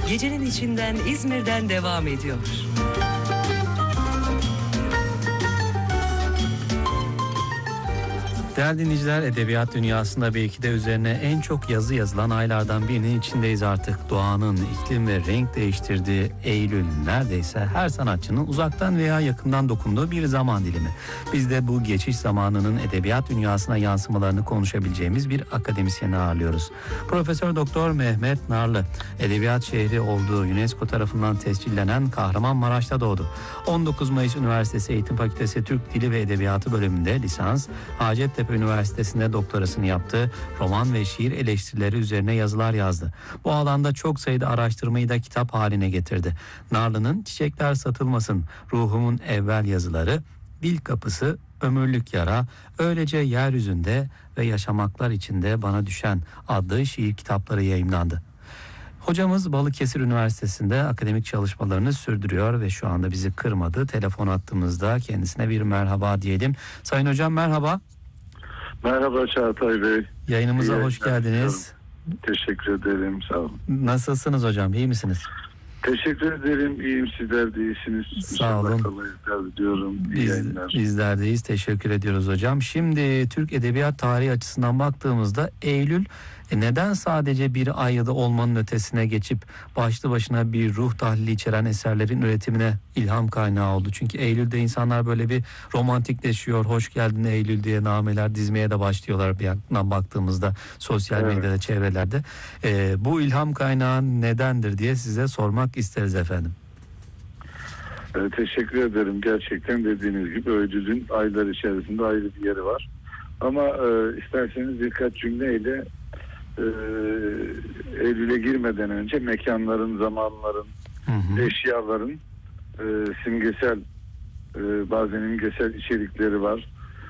Gecenin içinden İzmir'den devam ediyor. Değerli dinleyiciler, edebiyat dünyasında belki de üzerine en çok yazı yazılan aylardan birinin içindeyiz artık. Doğanın iklim ve renk değiştirdiği Eylül neredeyse her sanatçının uzaktan veya yakından dokunduğu bir zaman dilimi. Biz de bu geçiş zamanının edebiyat dünyasına yansımalarını konuşabileceğimiz bir akademisyeni ağırlıyoruz. Profesör Doktor Mehmet Narlı, edebiyat şehri olduğu UNESCO tarafından tescillenen Kahramanmaraş'ta doğdu. 19 Mayıs Üniversitesi Eğitim Fakültesi Türk Dili ve Edebiyatı bölümünde lisans, Hacettepe Üniversitesi'nde doktorasını yaptı. Roman ve şiir eleştirileri üzerine yazılar yazdı. Bu alanda çok sayıda araştırmayı da kitap haline getirdi. Narlı'nın Çiçekler Satılmasın, Ruhumun Evvel yazıları, Dil Kapısı, Ömürlük Yara, Öylece Yeryüzünde ve Yaşamaklar İçinde Bana Düşen adlı şiir kitapları yayımlandı. Hocamız Balıkesir Üniversitesi'nde akademik çalışmalarını sürdürüyor ve şu anda bizi kırmadı. Telefon attığımızda kendisine bir merhaba diyelim. Sayın hocam merhaba. Merhaba Çağatay Bey. Yayınımıza hoş geldiniz. Teşekkür ederim, sağ olun. Nasılsınız hocam, iyi misiniz? Teşekkür ederim, iyiyim, sizler de iyisiniz. Sağ olun. Kolaylıklar diliyorum. Bizler deyiz, teşekkür ediyoruz hocam. Şimdi Türk Edebiyat tarihi açısından baktığımızda Eylül neden sadece bir ay ya da olmanın ötesine geçip başlı başına bir ruh tahlili içeren eserlerin üretimine ilham kaynağı oldu? Çünkü Eylül'de insanlar böyle bir romantikleşiyor, hoş geldin Eylül diye nameler dizmeye de başlıyorlar bir yandan baktığımızda sosyal medyada, çevrelerde. Bu ilham kaynağı nedendir diye size sormak isteriz efendim. Teşekkür ederim. Gerçekten dediğiniz gibi Eylül'ün aylar içerisinde ayrı bir yeri var. Ama isterseniz birkaç cümleyle Eylül'e girmeden önce mekanların, zamanların, eşyaların simgesel, bazen imgesel içerikleri var.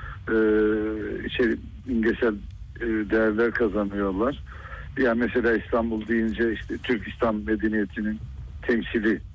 İmgesel değerler kazanıyorlar. Yani mesela İstanbul deyince işte Türk İslam medeniyetinin temsili